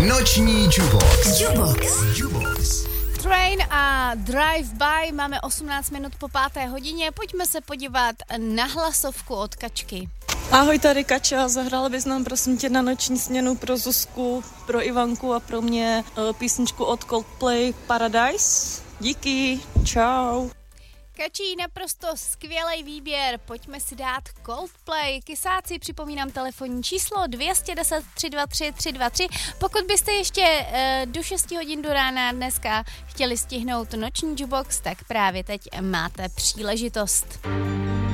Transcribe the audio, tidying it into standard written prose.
Noční Jukebox. Train a Drive-by, máme 18 minut po 5:00. Pojďme se podívat na hlasovku od Kačky. Ahoj, tady Kača, zahrála bys nám prosím tě na noční směnu pro Zuzku, pro Ivanku a pro mě písničku od Coldplay Paradise. Díky, čau. Kačí, naprosto skvělý výběr, pojďme si dát Coldplay. Kysáci, připomínám telefonní číslo 210 323 323. Pokud byste ještě do 6 hodin do rána dneska chtěli stihnout noční Jukebox, tak právě teď máte příležitost.